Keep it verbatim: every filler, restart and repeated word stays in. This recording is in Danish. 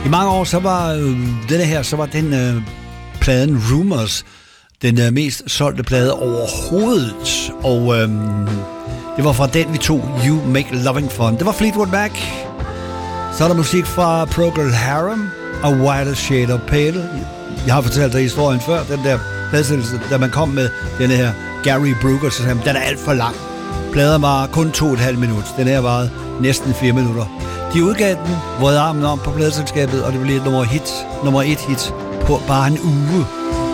I mange år, så var øh, denne her, så var den øh, pladen Rumors, den øh, mest solgte plade overhovedet. Og øh, det var fra den, vi tog You Make Loving Fun. Det var Fleetwood Mac. Så er der musik fra Procol Harum og Whiter Shade of Pale. Jeg har fortalt dig historien før, den der pladsættelse, da man kom med denne her Gary Brooker, så sagde man, den er alt for lang. Pladen var kun to og et halvt minut. Den her varede næsten fire minutter. De udgav den, vrød armen om på pladeselskabet, og det blev et nummer hit, nummer et hit på bare en uge.